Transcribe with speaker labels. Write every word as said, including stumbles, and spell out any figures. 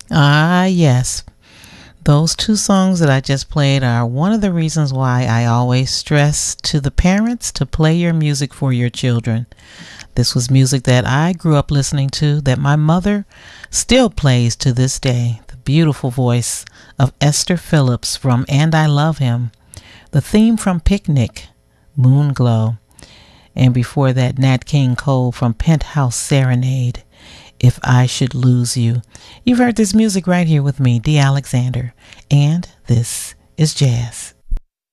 Speaker 1: Ah, yes. Those two songs that I just played are one of the reasons why I always stress to the parents to play your music for your children. This was music that I grew up listening to, that my mother still plays to this day. The beautiful voice of Esther Phillips from And I Love Him. The theme from Picnic, Moonglow. And before that, Nat King Cole from Penthouse Serenade, If I Should Lose You. You've heard this music right here with me, Dee Alexander, and this is Jazz.